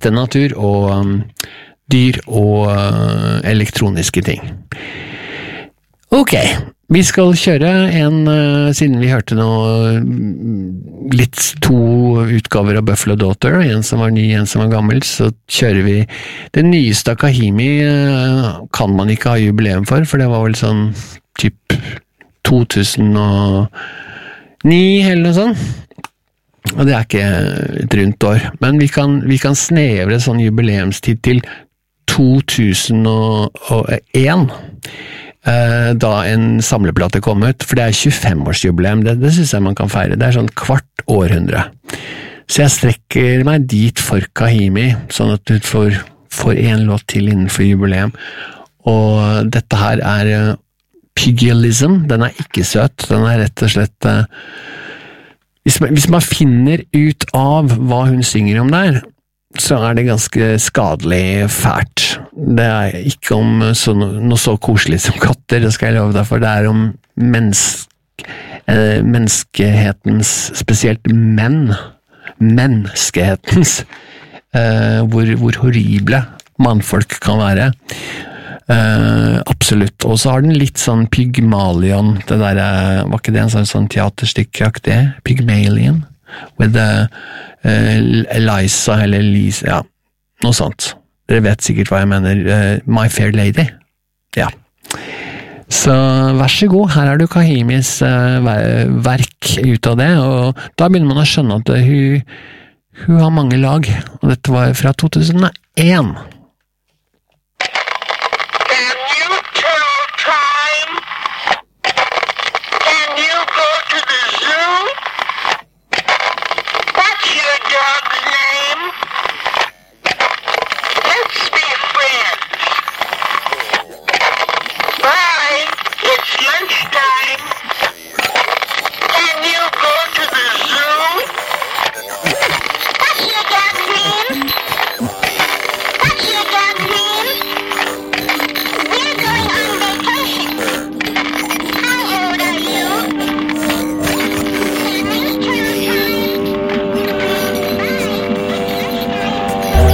ekte natur og dyr og elektroniske ting. Ok, vi skal kjøre siden vi hørte to utgaver av Buffalo Daughter, en som var ny, en som var gammel, så kjører vi det nyeste Kahimi kan man ikke ha jubileum for det var vel sånn typ 2009 eller noe sånt. Og det ikke et rundt år, men vi kan snevre sånn jubileumstid til 2001, da en samleplate kom ut, for det 25-årsjubileum, det synes jeg man kan feire, det sånn kvart århundre. Så jeg strekker meg dit for Kahimi, sånn at du får en låt til innenfor jubileum, og dette her Pugilism, den ikke søt, den rett og slett hvis man finner ut av hva hun synger om der, så det ganske skadelig fælt. Det ikke om noe så koselig som katter, det skal jeg love deg for, det om menneskehetens, spesielt menneskehetens, hvor horrible mannfolk kan være. Absolutt, og så har den litt sånn Pygmalion, det der, var ikke det en sånn teaterstykke-aktig? Pygmalion, with Eliza, eller Lisa, ja, noe sånt. Dere vet sikkert hva jeg mener, My Fair Lady, ja. Så vær så god, her du Kahimis verk ut av det, og da begynner man å skjønne at hun har mange lag, og dette var fra 2001.